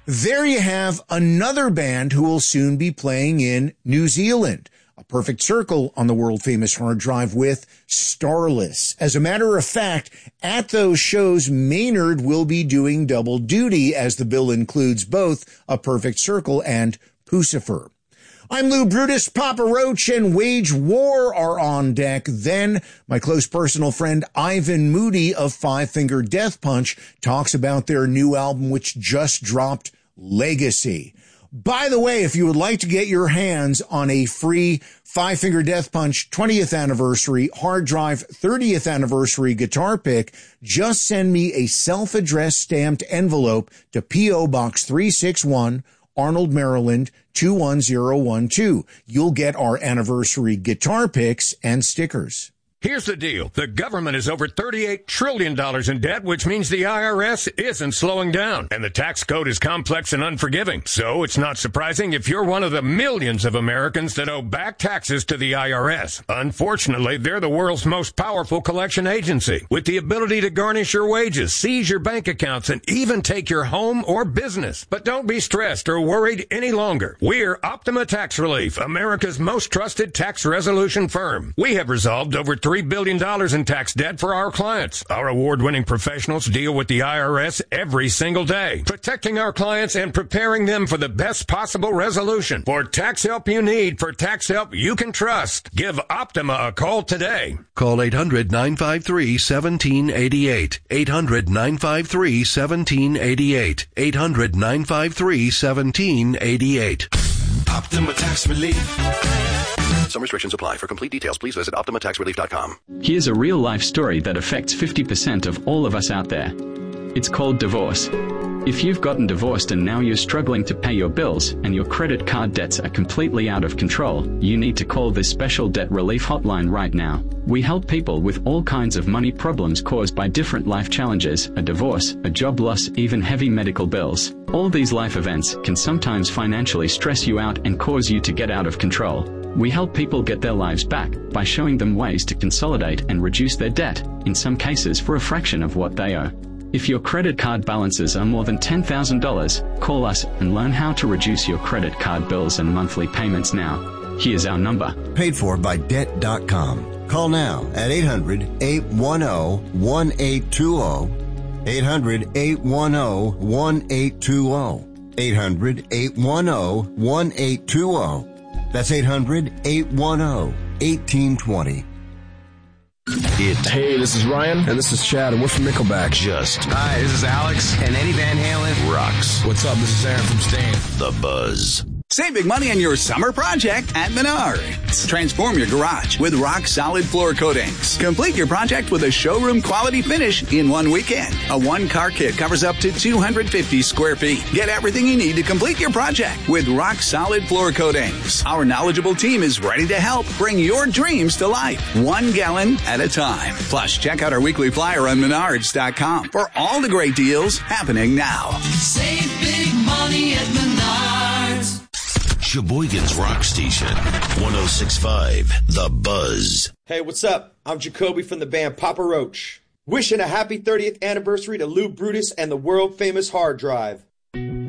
There you have another band who will soon be playing in New Zealand. A perfect circle on the world-famous hard drive with Starless. As a matter of fact, at those shows, Maynard will be doing double duty as the bill includes both A Perfect Circle and Pucifer. I'm Lou Brutus. Papa Roach and Wage War are on deck. Then my close personal friend Ivan Moody of Five Finger Death Punch talks about their new album, which just dropped, Legacy. By the way, if you would like to get your hands on a free Five Finger Death Punch 20th anniversary hard drive 30th anniversary guitar pick, just send me a self-addressed stamped envelope to P.O. Box 361, Arnold, Maryland, 21012. You'll get our anniversary guitar picks and stickers. Here's the deal. The government is over $38 trillion in debt, which means the IRS isn't slowing down. And the tax code is complex and unforgiving. So it's not surprising if you're one of the millions of Americans that owe back taxes to the IRS. Unfortunately, they're the world's most powerful collection agency, with the ability to garnish your wages, seize your bank accounts, and even take your home or business. But don't be stressed or worried any longer. We're Optima Tax Relief, America's most trusted tax resolution firm. We have resolved over $3 billion in tax debt for our clients. Our award-winning professionals deal with the IRS every single day, protecting our clients and preparing them for the best possible resolution. For tax help you need, for tax help you can trust, give Optima a call today. Call 800-953-1788. 800-953-1788. 800-953-1788. Optima Tax Relief. Some restrictions apply. For complete details, please visit OptimaTaxRelief.com. Here's a real-life story that affects 50% of all of us out there. It's called divorce. If you've gotten divorced and now you're struggling to pay your bills and your credit card debts are completely out of control, you need to call this special debt relief hotline right now. We help people with all kinds of money problems caused by different life challenges, a divorce, a job loss, even heavy medical bills. All these life events can sometimes financially stress you out and cause you to get out of control. We help people get their lives back by showing them ways to consolidate and reduce their debt, in some cases for a fraction of what they owe. If your credit card balances are more than $10,000, call us and learn how to reduce your credit card bills and monthly payments now. Here's our number. Paid for by Debt.com. Call now at 800-810-1820. 800-810-1820. 800-810-1820. That's 800-810-1820. Hey, this is Ryan. And this is Chad, and we're from Nickelback. Hi, this is Alex. And Eddie Van Halen. Rocks. What's up? This is Aaron from Stain. The Buzz. Save big money on your summer project at Menards. Transform your garage with rock solid floor coatings. Complete your project with a showroom quality finish in one weekend. A one-car kit covers up to 250 square feet. Get everything you need to complete your project with rock solid floor coatings. Our knowledgeable team is ready to help bring your dreams to life, 1 gallon at a time. Plus, check out our weekly flyer on Menards.com for all the great deals happening now. Save big money at Menards. Sheboygan's Rock Station, 106.5, The Buzz. Hey, what's up? I'm Jacoby from the band Papa Roach. Wishing a happy 30th anniversary to Lou Brutus and the world-famous hard drive.